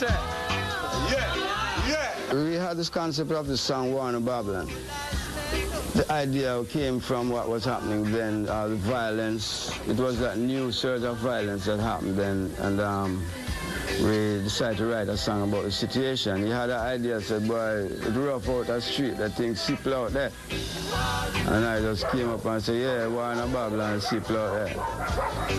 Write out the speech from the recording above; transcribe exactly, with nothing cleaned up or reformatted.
say? Yeah, yeah. We had this concept of the song War on Babylon. The idea came from what was happening then, uh, the violence. It was that new surge of violence that happened then, and um, we decided to write a song about the situation. He had an idea, said, boy, it rough out the street, that thing simple out there. And I just came up and said, yeah, War on Babylon, simple out there.